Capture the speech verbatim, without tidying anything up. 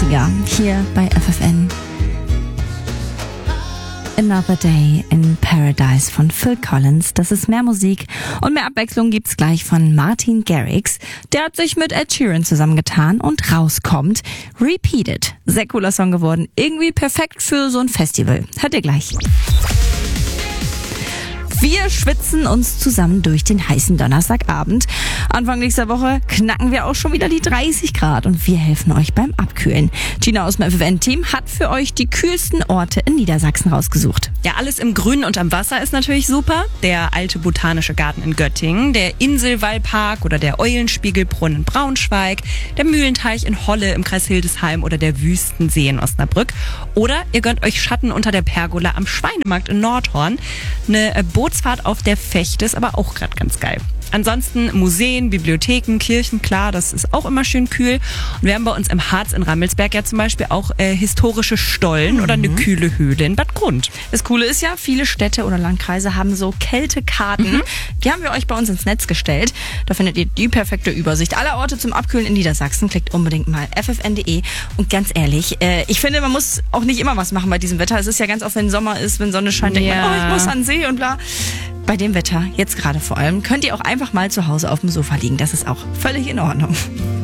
Geiger hier bei F F N. Another Day in Paradise von Phil Collins. Das ist mehr Musik und mehr Abwechslung gibt's gleich von Martin Garrix. Der hat sich mit Ed Sheeran zusammengetan und rauskommt Repeated. Sehr cooler Song geworden. Irgendwie perfekt für so ein Festival. Hört ihr gleich. Wir schwitzen uns zusammen durch den heißen Donnerstagabend. Anfang nächster Woche knacken wir auch schon wieder die dreißig Grad und wir helfen euch beim Abkühlen. Gina aus dem F F N-Team hat für euch die kühlsten Orte in Niedersachsen rausgesucht. Ja, alles im Grün und am Wasser ist natürlich super. Der alte Botanische Garten in Göttingen, der Inselwallpark oder der Eulenspiegelbrunnen in Braunschweig, der Mühlenteich in Holle im Kreis Hildesheim oder der Wüstensee in Osnabrück. Oder ihr gönnt euch Schatten unter der Pergola am Schweinemarkt in Nordhorn. Eine Bootsfahrt auf der Fechte ist aber auch gerade ganz geil. Ansonsten Museen, Bibliotheken, Kirchen, klar, das ist auch immer schön kühl. Und wir haben bei uns im Harz in Rammelsberg ja zum Beispiel auch äh, historische Stollen mhm. oder eine kühle Höhle in Bad Grund. Das Coole ist ja, viele Städte oder Landkreise haben so Kältekarten. Mhm. Die haben wir euch bei uns ins Netz gestellt. Da findet ihr die perfekte Übersicht aller Orte zum Abkühlen in Niedersachsen. Klickt unbedingt mal f f n punkt d e. Und ganz ehrlich, äh, ich finde, man muss auch nicht immer was machen bei diesem Wetter. Es ist ja ganz oft, wenn Sommer ist, wenn Sonne scheint, denkt ja. man, oh, ich muss an den See und bla. Bei dem Wetter, jetzt gerade vor allem, könnt ihr auch einfach mal zu Hause auf dem Sofa liegen. Das ist auch völlig in Ordnung.